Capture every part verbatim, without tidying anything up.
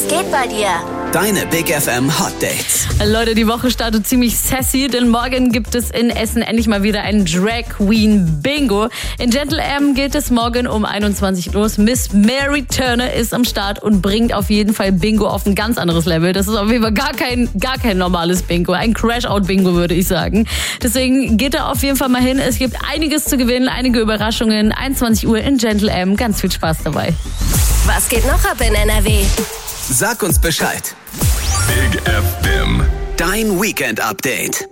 geht bei dir? Deine Big F M Hot Dates. Leute, die Woche startet ziemlich sassy, denn morgen gibt es in Essen endlich mal wieder ein Drag Queen Bingo. In Gentle M geht es morgen um einundzwanzig Uhr los. Miss Mary Turner ist am Start und bringt auf jeden Fall Bingo auf ein ganz anderes Level. Das ist auf jeden Fall gar kein, gar kein normales Bingo. Ein Crash-Out-Bingo, würde ich sagen. Deswegen geht da auf jeden Fall mal hin. Es gibt einiges zu gewinnen, einige Überraschungen. einundzwanzig Uhr in Gentle M. Ganz viel Spaß dabei. Was geht noch ab in N R W? Sag uns Bescheid. Big F M. Dein Weekend-Update.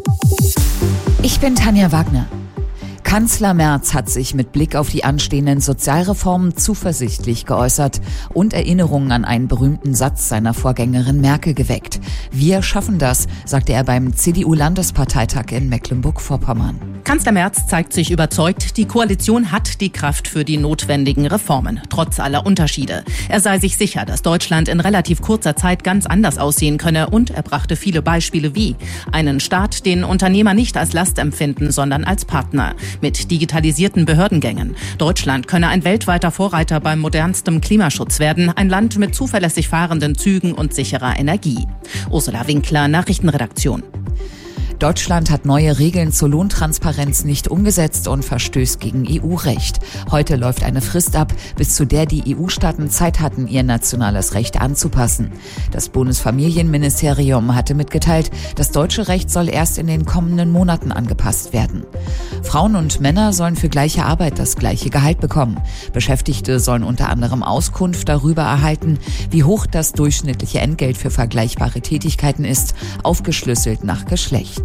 Ich bin Tanja Wagner. Kanzler Merz hat sich mit Blick auf die anstehenden Sozialreformen zuversichtlich geäußert und Erinnerungen an einen berühmten Satz seiner Vorgängerin Merkel geweckt. Wir schaffen das, sagte er beim C D U-Landesparteitag in Mecklenburg-Vorpommern. Kanzler Merz zeigt sich überzeugt, die Koalition hat die Kraft für die notwendigen Reformen, trotz aller Unterschiede. Er sei sich sicher, dass Deutschland in relativ kurzer Zeit ganz anders aussehen könne, und er brachte viele Beispiele wie einen Staat, den Unternehmer nicht als Last empfinden, sondern als Partner, mit digitalisierten Behördengängen. Deutschland könne ein weltweiter Vorreiter beim modernstem Klimaschutz werden, ein Land mit zuverlässig fahrenden Zügen und sicherer Energie. Ursula Winkler, Nachrichtenredaktion. Deutschland hat neue Regeln zur Lohntransparenz nicht umgesetzt und verstößt gegen E U-Recht. Heute läuft eine Frist ab, bis zu der die E U-Staaten Zeit hatten, ihr nationales Recht anzupassen. Das Bundesfamilienministerium hatte mitgeteilt, das deutsche Recht soll erst in den kommenden Monaten angepasst werden. Frauen und Männer sollen für gleiche Arbeit das gleiche Gehalt bekommen. Beschäftigte sollen unter anderem Auskunft darüber erhalten, wie hoch das durchschnittliche Entgelt für vergleichbare Tätigkeiten ist, aufgeschlüsselt nach Geschlecht.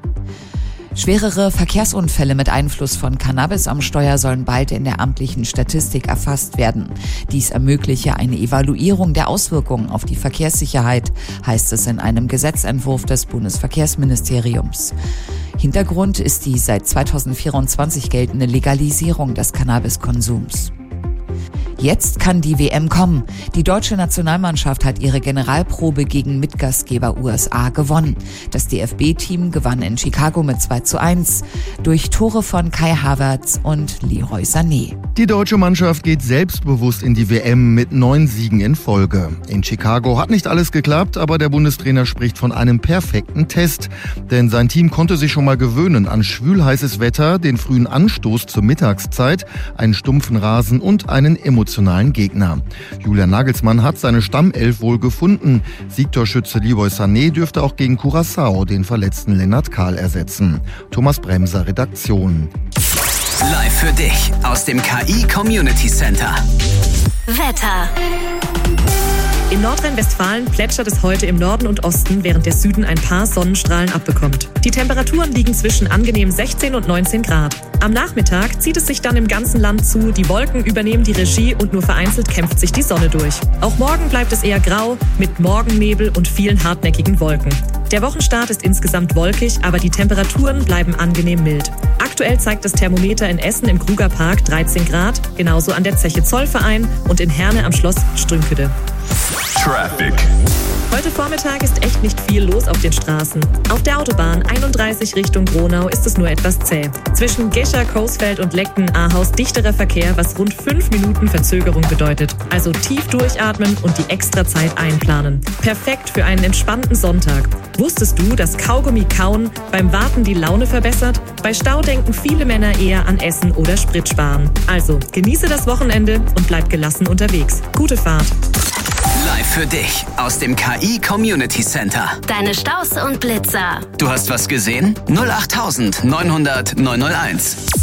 Schwerere Verkehrsunfälle mit Einfluss von Cannabis am Steuer sollen bald in der amtlichen Statistik erfasst werden. Dies ermögliche eine Evaluierung der Auswirkungen auf die Verkehrssicherheit, heißt es in einem Gesetzentwurf des Bundesverkehrsministeriums. Hintergrund ist die seit zweitausendvierundzwanzig geltende Legalisierung des Cannabiskonsums. Jetzt kann die W M kommen. Die deutsche Nationalmannschaft hat ihre Generalprobe gegen Mitgastgeber U S A gewonnen. Das D F B-Team gewann in Chicago mit zwei zu eins durch Tore von Kai Havertz und Leroy Sané. Die deutsche Mannschaft geht selbstbewusst in die W M mit neun Siegen in Folge. In Chicago hat nicht alles geklappt, aber der Bundestrainer spricht von einem perfekten Test. Denn sein Team konnte sich schon mal gewöhnen an schwülheißes Wetter, den frühen Anstoß zur Mittagszeit, einen stumpfen Rasen und einen emotionalen Gegner. Julian Nagelsmann hat seine Stammelf wohl gefunden. Siegtorschütze Leroy Sané dürfte auch gegen Curaçao den verletzten Lennart Kahl ersetzen. Thomas Bremser, Redaktion. Live für dich aus dem K I Community Center. Wetter. In Nordrhein-Westfalen plätschert es heute im Norden und Osten, während der Süden ein paar Sonnenstrahlen abbekommt. Die Temperaturen liegen zwischen angenehm sechzehn und neunzehn Grad. Am Nachmittag zieht es sich dann im ganzen Land zu, die Wolken übernehmen die Regie und nur vereinzelt kämpft sich die Sonne durch. Auch morgen bleibt es eher grau, mit Morgennebel und vielen hartnäckigen Wolken. Der Wochenstart ist insgesamt wolkig, aber die Temperaturen bleiben angenehm mild. Aktuell zeigt das Thermometer in Essen im Krugerpark dreizehn Grad, genauso an der Zeche Zollverein und in Herne am Schloss Strünkede. Traffic. Heute Vormittag ist echt nicht viel los auf den Straßen. Auf der Autobahn einunddreißig Richtung Gronau ist es nur etwas zäh. Zwischen Gescher, Coesfeld und Leckten-Ahaus dichterer Verkehr, was rund fünf Minuten Verzögerung bedeutet. Also tief durchatmen und die extra Zeit einplanen. Perfekt für einen entspannten Sonntag. Wusstest du, dass Kaugummi kauen beim Warten die Laune verbessert? Bei Stau denken viele Männer eher an Essen oder Sprit sparen. Also genieße das Wochenende und bleib gelassen unterwegs. Gute Fahrt. Live für dich aus dem K I Community Center. Deine Staus und Blitzer. Du hast was gesehen? null acht neunhundert neunhunderteins.